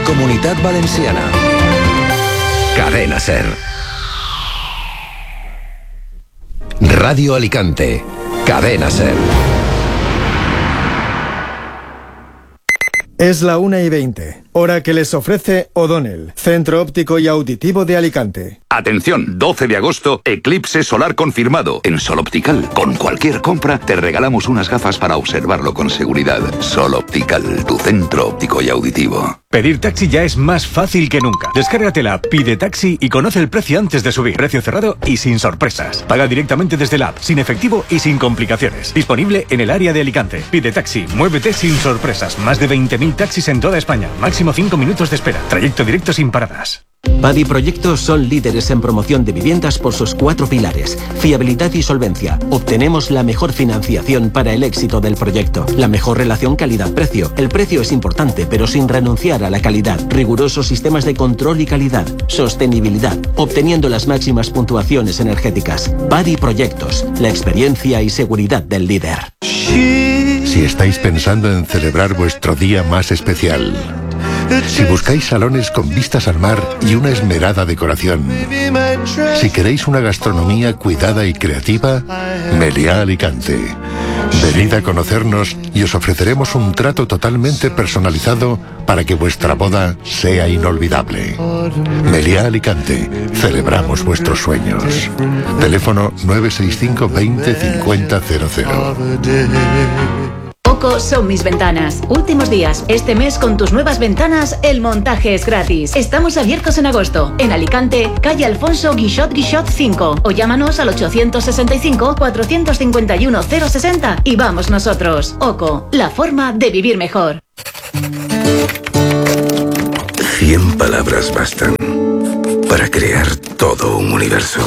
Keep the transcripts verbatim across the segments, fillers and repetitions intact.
Comunitat Valenciana. Cadena SER. Radio Alicante. Cadena SER. Es la una y veinte, hora que les ofrece O'Donnell, Centro Óptico y Auditivo de Alicante. Atención, doce de agosto, eclipse solar confirmado en Sol Optical. Con cualquier compra te regalamos unas gafas para observarlo con seguridad. Sol Optical, tu centro óptico y auditivo. Pedir taxi ya es más fácil que nunca. Descárgate la app Pide Taxi y conoce el precio antes de subir. Precio cerrado y sin sorpresas. Paga directamente desde la app, sin efectivo y sin complicaciones. Disponible en el área de Alicante. Pide Taxi, muévete sin sorpresas. Más de veinte mil taxis en toda España. Máximo cinco minutos de espera. Trayecto directo sin paradas. Padi Proyectos son líderes en promoción de viviendas por sus cuatro pilares: fiabilidad y solvencia. Obtenemos la mejor financiación para el éxito del proyecto. La mejor relación calidad-precio. El precio es importante, pero sin renunciar a la calidad. Rigurosos sistemas de control y calidad. Sostenibilidad, obteniendo las máximas puntuaciones energéticas. Padi Proyectos, la experiencia y seguridad del líder. Si estáis pensando en celebrar vuestro día más especial, si buscáis salones con vistas al mar y una esmerada decoración, si queréis una gastronomía cuidada y creativa, Meliá Alicante. Venid a conocernos y os ofreceremos un trato totalmente personalizado para que vuestra boda sea inolvidable. Meliá Alicante. Celebramos vuestros sueños. Teléfono nueve seis cinco veinte cincuenta cero cero. Oco son mis ventanas. Últimos días. Este mes con tus nuevas ventanas el montaje es gratis. Estamos abiertos en agosto. En Alicante, calle Alfonso Guixot Guixot cinco. O llámanos al ochocientos sesenta y cinco, cuatrocientos cincuenta y uno, cero sesenta y vamos nosotros. Oco, la forma de vivir mejor. Cien palabras bastan para crear todo un universo.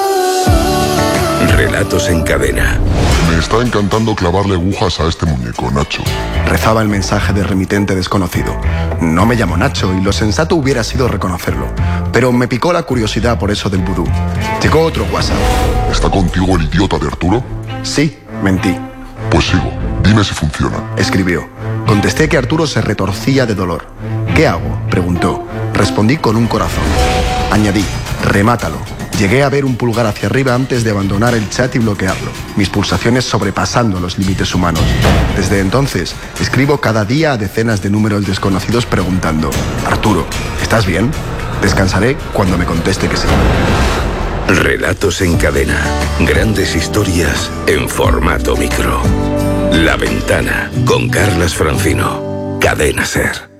Relatos en cadena. Me está encantando clavarle agujas a este muñeco, Nacho. Rezaba el mensaje de remitente desconocido. No me llamo Nacho y lo sensato hubiera sido reconocerlo. Pero me picó la curiosidad por eso del vudú. Llegó otro WhatsApp. ¿Está contigo el idiota de Arturo? Sí, mentí. Pues sigo. Dime si funciona. Escribió. Contesté que Arturo se retorcía de dolor. ¿Qué hago?, preguntó. Respondí con un corazón. Añadí. Remátalo. Llegué a ver un pulgar hacia arriba antes de abandonar el chat y bloquearlo, mis pulsaciones sobrepasando los límites humanos. Desde entonces, escribo cada día a decenas de números desconocidos preguntando: Arturo, ¿estás bien? Descansaré cuando me conteste que sí. Relatos en cadena. Grandes historias en formato micro. La Ventana, con Carlas Francino. Cadena SER.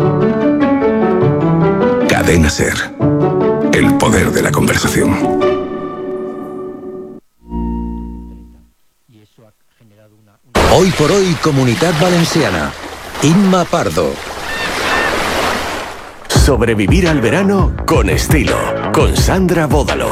Cadena SER. El poder de la conversación. Hoy por hoy, Comunitat Valenciana. Inma Pardo. Sobrevivir al verano con estilo, con Sandra Bódalo.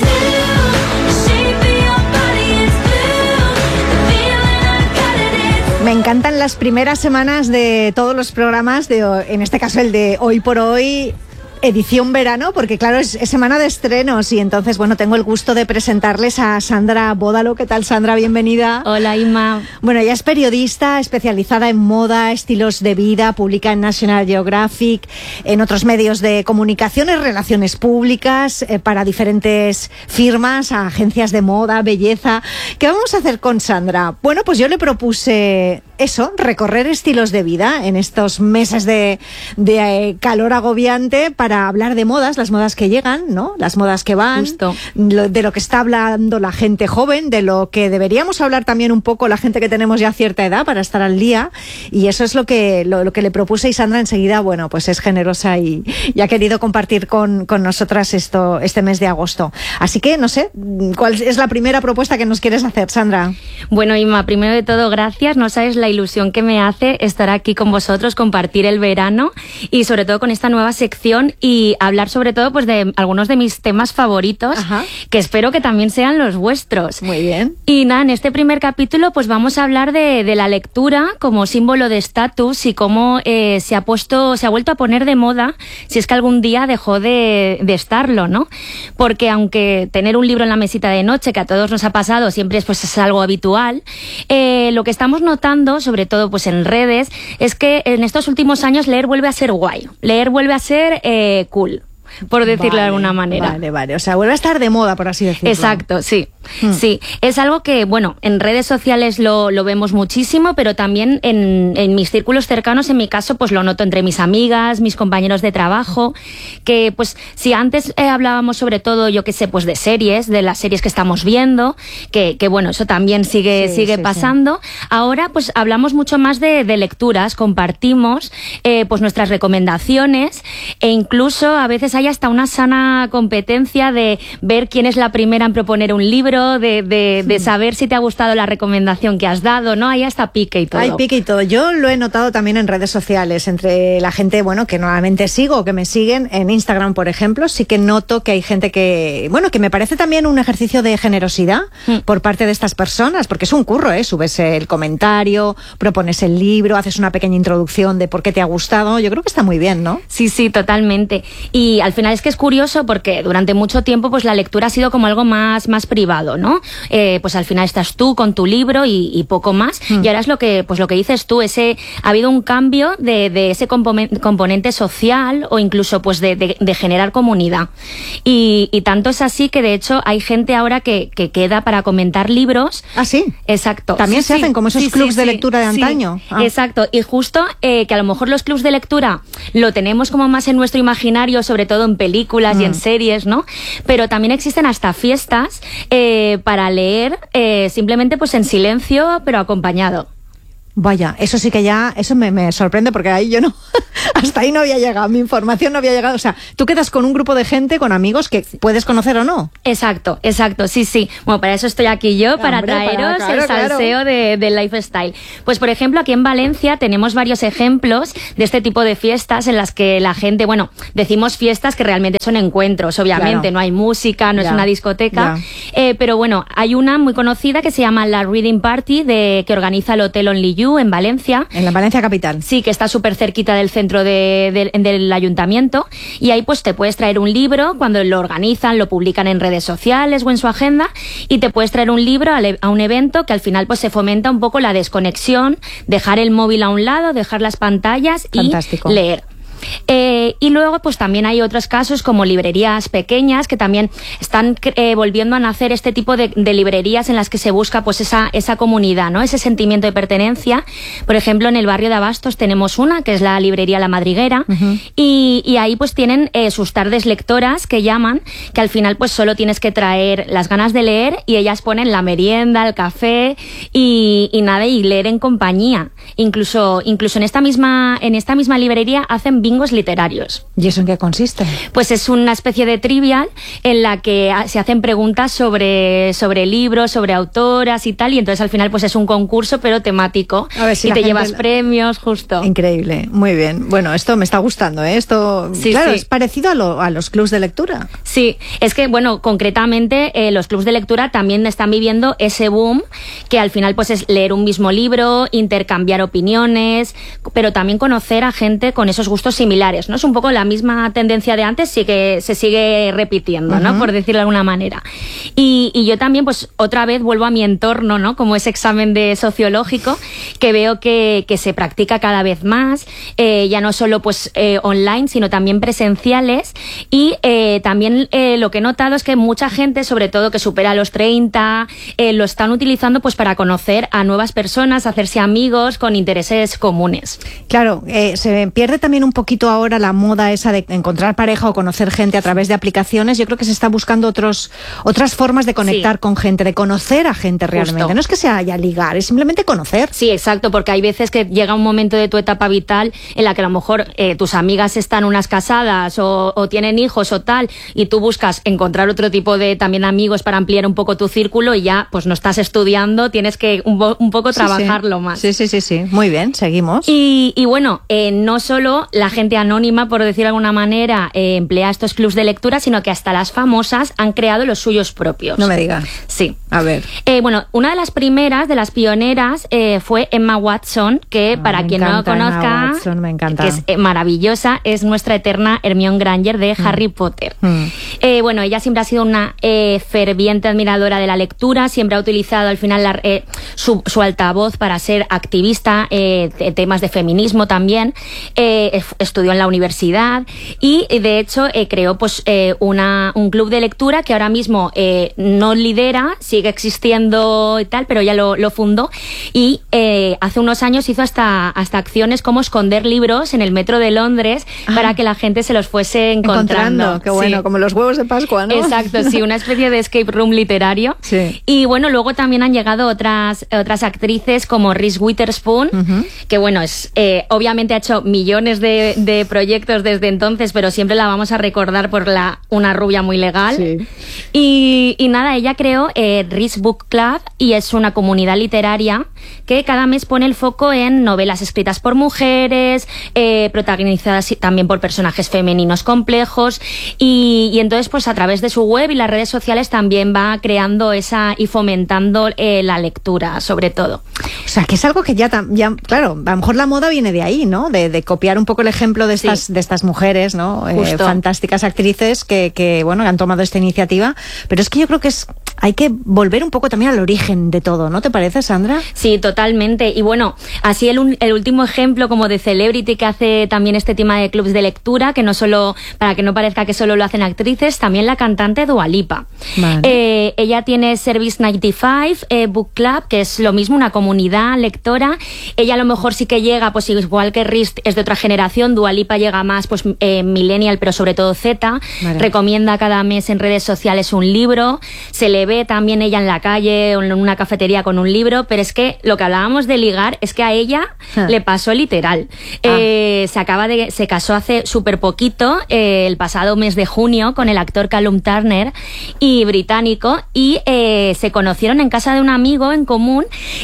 Me encantan las primeras semanas de todos los programas, de, en este caso el de Hoy por Hoy, edición verano, porque claro, es, es semana de estrenos y entonces, bueno, tengo el gusto de presentarles a Sandra Bódalo. ¿Qué tal, Sandra? Bienvenida. Hola, Inma. Bueno, ella es periodista especializada en moda, estilos de vida, publica en National Geographic, en otros medios de comunicación y relaciones públicas, eh, para diferentes firmas, agencias de moda, belleza. ¿Qué vamos a hacer con Sandra? Bueno, pues yo le propuse eso, recorrer estilos de vida en estos meses de, de eh, calor agobiante, para hablar de modas, las modas que llegan, ¿no? Las modas que van, Justo. Lo, de lo que está hablando la gente joven, de lo que deberíamos hablar también un poco la gente que tenemos ya cierta edad para estar al día, y eso es lo que lo, lo que le propuse, y Sandra enseguida, bueno, pues es generosa y, y ha querido compartir con, con nosotras esto este mes de agosto. Así que, no sé, ¿cuál es la primera propuesta que nos quieres hacer, Sandra? Bueno, Inma, primero de todo, gracias. No sabes la ilusión que me hace estar aquí con vosotros, compartir el verano y sobre todo con esta nueva sección y hablar sobre todo pues de algunos de mis temas favoritos, Ajá. que espero que también sean los vuestros. Muy bien. Y nada, en este primer capítulo pues vamos a hablar de, de la lectura como símbolo de estatus y cómo eh, se ha puesto, se ha vuelto a poner de moda, si es que algún día dejó de, de estarlo, ¿no? Porque aunque tener un libro en la mesita de noche, que a todos nos ha pasado, siempre es, pues, es algo habitual, eh, lo que estamos notando, sobre todo pues en redes, es que en estos últimos años leer vuelve a ser guay, leer vuelve a ser eh, cool, por decirlo vale, de alguna manera. Vale, vale. O sea, vuelve a estar de moda, por así decirlo. Exacto, sí. Hmm. Sí, es algo que, bueno, en redes sociales lo, lo vemos muchísimo, pero también en, en mis círculos cercanos, en mi caso, pues lo noto entre mis amigas, mis compañeros de trabajo, que pues si antes eh, hablábamos sobre todo, yo qué sé, pues de series, de las series que estamos viendo, que, que bueno, eso también sigue, Sí, sigue sí, pasando. Sí. Ahora pues hablamos mucho más de, de lecturas, compartimos eh, pues nuestras recomendaciones e incluso a veces hay hasta una sana competencia de ver quién es la primera en proponer un libro, de, de, de saber si te ha gustado la recomendación que has dado, ¿no? Hay hasta pique y todo. Hay pique y todo. Yo lo he notado también en redes sociales, entre la gente, bueno, que normalmente sigo o que me siguen en Instagram, por ejemplo, sí que noto que hay gente que, bueno, que me parece también un ejercicio de generosidad mm. por parte de estas personas, porque es un curro, ¿eh? Subes el comentario, propones el libro, haces una pequeña introducción de por qué te ha gustado. Yo creo que está muy bien, ¿no? Sí, sí, totalmente. Y al final es que es curioso porque durante mucho tiempo pues la lectura ha sido como algo más, más privado, ¿no? Eh, pues al final estás tú con tu libro y, y poco más. Mm. Y ahora es lo que, pues lo que dices tú, ese, ha habido un cambio de, de ese componente, componente social o incluso pues de, de, de generar comunidad. Y, y tanto es así que de hecho hay gente ahora que, que queda para comentar libros. ¿Ah, sí? Exacto. También sí, se sí. hacen como esos sí, clubs sí, de sí, lectura de antaño. Sí. Ah. Exacto. Y justo eh, que a lo mejor los clubs de lectura lo tenemos como más en nuestro imaginario, sobre todo en películas mm. y en series, ¿no? Pero también existen hasta fiestas eh, para leer eh, simplemente pues en silencio, pero acompañado. Vaya, eso sí que ya, eso me, me sorprende porque ahí yo no, hasta ahí no había llegado, mi información no había llegado. O sea, tú quedas con un grupo de gente, con amigos que puedes conocer o no. Exacto, exacto, sí, sí. Bueno, para eso estoy aquí yo, para Hombre, traeros para, claro, el salseo claro. de, de lifestyle. Pues, por ejemplo, aquí en Valencia tenemos varios ejemplos de este tipo de fiestas en las que la gente, bueno, decimos fiestas que realmente son encuentros, obviamente, claro. no hay música, no ya. es una discoteca, eh, pero bueno, hay una muy conocida que se llama la Reading Party, de, que organiza el Hotel Only You en Valencia. En la Valencia capital. Sí, que está súper cerquita del centro de, de, del ayuntamiento y ahí pues te puedes traer un libro cuando lo organizan, lo publican en redes sociales o en su agenda y te puedes traer un libro a, a un evento que al final pues se fomenta un poco la desconexión, dejar el móvil a un lado, dejar las pantallas Fantástico. y leer. Eh, y luego pues también hay otros casos como librerías pequeñas que también están eh, volviendo a nacer este tipo de, de librerías en las que se busca pues esa, esa comunidad, ¿no? Ese sentimiento de pertenencia. Por ejemplo, en el barrio de Abastos tenemos una que es la librería La Madriguera uh-huh. y, y ahí pues tienen eh, sus tardes lectoras que llaman, que al final pues solo tienes que traer las ganas de leer y ellas ponen la merienda, el café y, y nada, y leer en compañía. Incluso, incluso en esta misma, en esta misma librería hacen bingos literarios. ¿Y eso en qué consiste? Pues es una especie de trivial en la que se hacen preguntas sobre, sobre libros, sobre autoras y tal, y entonces al final pues es un concurso pero temático. A ver si y te gente... llevas premios, justo. Increíble, muy bien. Bueno, esto me está gustando, ¿eh? Esto, sí, claro, sí. es parecido a, lo, a los clubs de lectura. Sí, es que, bueno, concretamente eh, los clubs de lectura también están viviendo ese boom que al final pues es leer un mismo libro, intercambiar opiniones, pero también conocer a gente con esos gustos similares, ¿no? Es un poco la misma tendencia de antes, sí que se sigue repitiendo, uh-huh. ¿no? Por decirlo de alguna manera. Y, y yo también, pues, otra vez vuelvo a mi entorno, ¿no? Como ese examen de sociológico, que veo que, que se practica cada vez más, eh, ya no solo, pues, eh, online, sino también presenciales. Y eh, también eh, lo que he notado es que mucha gente, sobre todo que supera los treinta, eh, lo están utilizando, pues, para conocer a nuevas personas, hacerse amigos con intereses comunes. Claro, eh, se pierde también un poquito ahora la moda esa de encontrar pareja o conocer gente a través de aplicaciones. Yo creo que se está buscando otros otras formas de conectar sí. con gente, de conocer a gente realmente. Justo. No es que sea ya ligar, es simplemente conocer. Sí, exacto, porque hay veces que llega un momento de tu etapa vital en la que a lo mejor eh, tus amigas están unas casadas o, o tienen hijos o tal, y tú buscas encontrar otro tipo de también amigos para ampliar un poco tu círculo y ya pues no estás estudiando, tienes que un, un poco trabajarlo sí, sí. más. Sí, sí, sí, sí. Muy bien, seguimos. Y, y bueno, eh, no solo la gente gente anónima, por decirlo de alguna manera, eh, emplea estos clubs de lectura, sino que hasta las famosas han creado los suyos propios. No me digas. Sí. A ver. Eh, bueno, una de las primeras, de las pioneras, eh, fue Emma Watson, que Ah, para me quien no lo encanta Emma conozca, Watson, me encanta. que es eh, maravillosa, es nuestra eterna Hermione Granger de Harry Potter. Mm. Eh, bueno, ella siempre ha sido una eh, ferviente admiradora de la lectura, siempre ha utilizado al final la, eh, su, su altavoz para ser activista, eh, de temas de feminismo también, eh, estudió en la universidad y de hecho eh, creó pues eh, una, un club de lectura que ahora mismo eh, no lidera, sigue existiendo y tal, pero ya lo, lo fundó y eh, hace unos años hizo hasta, hasta acciones como esconder libros en el metro de Londres ah. para que la gente se los fuese encontrando. Encontrando, qué bueno, sí. Como los huevos de Pascua, ¿no? Exacto, sí, una especie de escape room literario. Sí. Y bueno, luego también han llegado otras, otras actrices como Reese Witherspoon, uh-huh. que bueno, es eh, obviamente ha hecho millones de, de proyectos desde entonces, pero siempre la vamos a recordar por la una rubia muy legal. Sí. Y, y nada, ella creó eh, Reese Book Club y es una comunidad literaria que cada mes pone el foco en novelas escritas por mujeres, eh, protagonizadas también por personajes femeninos complejos y, y entonces pues a través de su web y las redes sociales también va creando esa y fomentando eh, la lectura sobre todo. O sea, que es algo que ya, ya, claro, a lo mejor la moda viene de ahí, ¿no? De, de copiar un poco el ejemplo de estas, sí. de estas mujeres, ¿no? Eh, fantásticas actrices que, que, bueno, que han tomado esta iniciativa. Pero es que yo creo que es, hay que volver un poco también al origen de todo, ¿no te parece, Sandra? Sí, totalmente. Y bueno, así el, el último ejemplo como de celebrity que hace también este tema de clubs de lectura, que no solo, para que no parezca que solo lo hacen actrices, también la cantante Dua Lipa. Vale. Eh, ella tiene Service noventa y cinco eh, Book Club, que es lo mismo, una comunidad lectora. Ella a lo mejor sí que llega, pues igual que Reese es de otra generación, Dua Lipa llega más pues eh, millennial, pero sobre todo Z. Vale. Recomienda cada mes en redes sociales un libro. Se le ve también ella en la calle o en una cafetería con un libro, pero es que lo que hablábamos de ligar es que a ella ah. le pasó literal. Ah. Eh, se acaba de, se casó hace súper poquito, eh, el pasado mes de junio, con el actor Callum Turner y británico, y eh, se conocieron en casa de un amigo en común,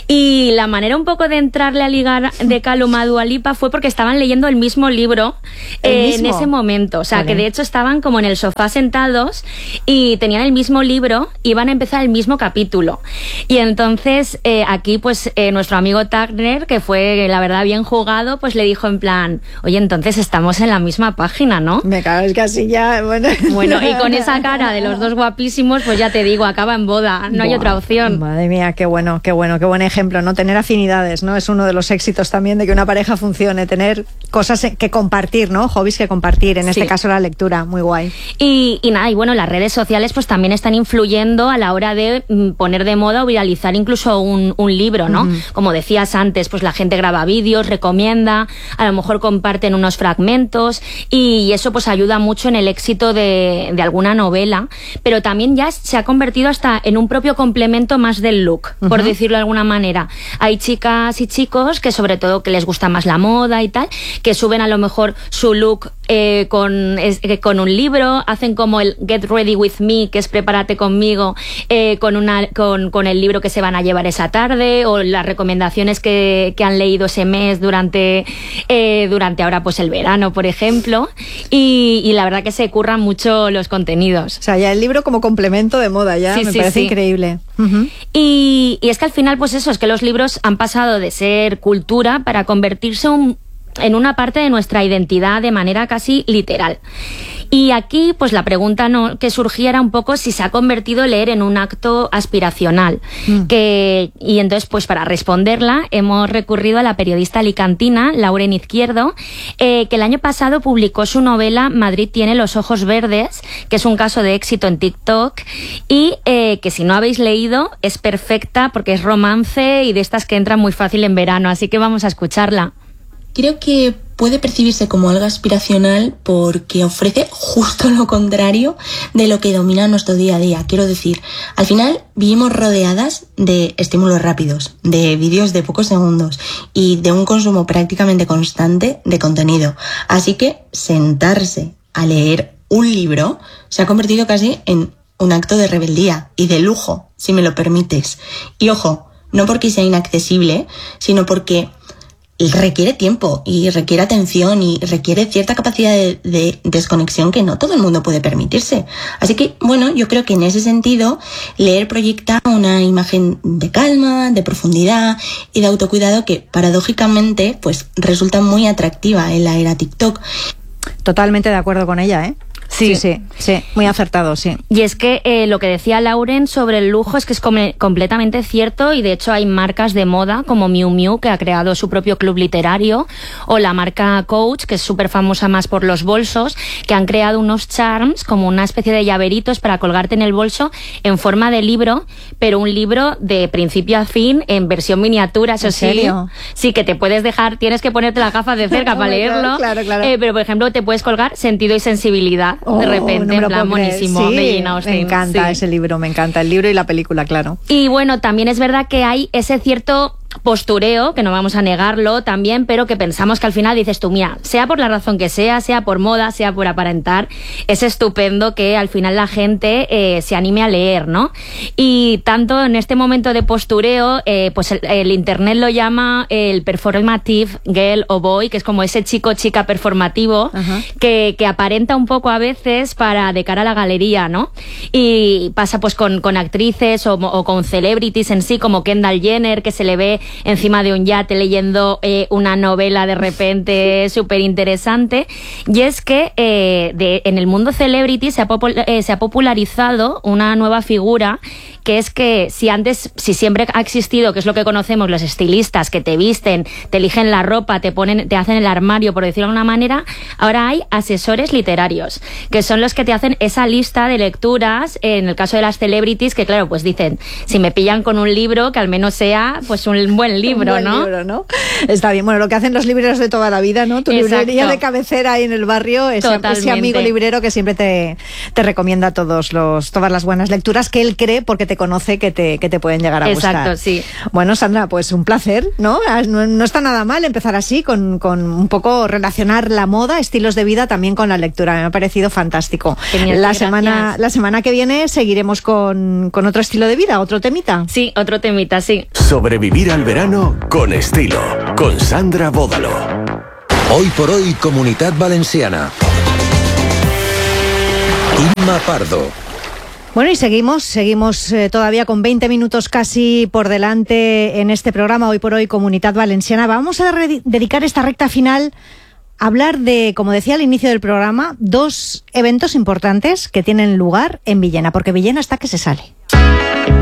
y la manera un poco de entrarle a ligar de Callum a Dua Lipa fue porque estaban leyendo el mismo libro eh, mismo? en ese momento, o sea, vale. que de hecho estaban como en el sofá sentados y tenían el mismo libro, iban a empezar el mismo capítulo, y entonces eh, aquí pues eh, nuestro amigo Turner, que fue la verdad bien jugado, pues le dijo en plan, oye, entonces estamos en la misma página, ¿no? Me cago, es que así ya, bueno. Bueno, y con esa cara de los dos guapísimos, pues ya te digo, acaba en boda, no Buah, hay otra opción. Madre mía, qué bueno, qué bueno, qué buen ejemplo, ¿no? Tener afinidades, ¿no? Es uno de los éxitos también de que una pareja funcione, tener cosas que compartir, ¿no? Hobbies que compartir, en sí. este caso la lectura, muy guay. Y, y nada, y bueno, las redes sociales pues también están influyendo a la hora de mm, poner de moda o viralizar incluso un, un libro, ¿no? Uh-huh. Como decías antes, pues la gente graba vídeos, recomienda, a lo mejor comparten unos fragmentos, y eso pues ayuda mucho en el éxito de, de alguna novela, pero también ya se ha convertido hasta en un propio complemento más del look, uh-huh. por decirlo de alguna manera. Hay chicas y chicos que sobre todo que les gusta más la moda y tal, que suben a lo mejor su look eh, con, eh, con un libro, hacen como el Get Ready With Me, que es prepárate conmigo, eh, con, una, con, con el libro que se van a llevar esa tarde, o las recomendaciones que, que han leído ese mes durante, eh, durante ahora pues el verano, por ejemplo, y, y la verdad que se curran mucho los contenidos. O sea, ya el libro como complemento de moda, ya sí, me sí, parece sí. increíble. Uh-huh. Y, y es que al final pues eso, es que los libros han pasado de ser cultura para convertirse un, en una parte de nuestra identidad de manera casi literal. Y aquí, pues la pregunta no, que surgía era un poco si se ha convertido leer en un acto aspiracional. Mm. Que, y entonces, pues para responderla, hemos recurrido a la periodista alicantina, Lauren Izquierdo, eh, que el año pasado publicó su novela Madrid tiene los ojos verdes, que es un caso de éxito en TikTok, y eh, que si no habéis leído, es perfecta porque es romance y de estas que entran muy fácil en verano, así que vamos a escucharla. Creo que puede percibirse como algo aspiracional porque ofrece justo lo contrario de lo que domina nuestro día a día. Quiero decir, al final vivimos rodeadas de estímulos rápidos, de vídeos de pocos segundos y de un consumo prácticamente constante de contenido. Así que sentarse a leer un libro se ha convertido casi en un acto de rebeldía y de lujo, si me lo permites. Y ojo, no porque sea inaccesible, sino porque requiere tiempo y requiere atención y requiere cierta capacidad de, de desconexión que no todo el mundo puede permitirse. Así que, bueno, yo creo que en ese sentido leer proyecta una imagen de calma, de profundidad y de autocuidado que paradójicamente pues resulta muy atractiva en la era TikTok. Totalmente de acuerdo con ella, ¿eh? Sí, sí, sí, sí, muy acertado, sí. Y es que eh, lo que decía Lauren sobre el lujo es que es com completamente cierto, y de hecho hay marcas de moda como Miu Miu, que ha creado su propio club literario, o la marca Coach, que es súper famosa más por los bolsos, que han creado unos charms como una especie de llaveritos para colgarte en el bolso en forma de libro, pero un libro de principio a fin en versión miniatura, eso sí. ¿En serio? Sí, que te puedes dejar, tienes que ponerte las gafas de cerca para leerlo, claro, claro. Eh, pero por ejemplo te puedes colgar Sentido y Sensibilidad. Oh, de repente, no en plan monísimo, sí, de Jane Austen. Me encanta sí. ese libro, me encanta el libro y la película, claro. Y bueno, también es verdad que hay ese cierto postureo, que no vamos a negarlo también, pero que pensamos que al final dices tú, mira, sea por la razón que sea, sea por moda, sea por aparentar, es estupendo que al final la gente eh, se anime a leer, ¿no? Y tanto en este momento de postureo, eh, pues el, el internet lo llama el performative girl o boy, que es como ese chico o chica performativo que, que aparenta un poco a veces para de cara a la galería, ¿no? Y pasa pues con, con actrices o, o con celebrities en sí, como Kendall Jenner, que se le ve encima de un yate leyendo eh, una novela de repente súper interesante. Y es que eh, de, en el mundo celebrity se ha, eh, se ha popularizado una nueva figura, que es que si antes, si siempre ha existido, que es lo que conocemos, los estilistas que te visten, te eligen la ropa, te ponen, te hacen el armario, por decirlo de alguna manera, ahora hay asesores literarios, que son los que te hacen esa lista de lecturas, en el caso de las celebrities, que claro, pues dicen, si me pillan con un libro, que al menos sea pues un buen libro, un buen ¿no? libro, ¿no? Está bien, bueno, lo que hacen los libreros de toda la vida, ¿no? Tu Exacto. librería de cabecera ahí en el barrio, ese, ese amigo librero que siempre te, te recomienda todos los, todas las buenas lecturas que él cree porque te conoce que te, que te pueden llegar a Exacto, gustar. sí. Bueno, Sandra, pues un placer, ¿no? No, no está nada mal empezar así, con, con un poco relacionar la moda, estilos de vida también con la lectura. Me ha parecido fantástico. Genial, la, gracias. semana, la semana que viene seguiremos con, con otro estilo de vida, otro temita. Sí, otro temita, sí. Sobrevivir al verano con estilo, con Sandra Bódalo. Hoy por hoy, Comunidad Valenciana. Inma Pardo. Bueno, y seguimos, seguimos eh, todavía con veinte minutos casi por delante en este programa Hoy por Hoy Comunidad Valenciana. Vamos a dedicar esta recta final a hablar de, como decía al inicio del programa, dos eventos importantes que tienen lugar en Villena, porque Villena está que se sale.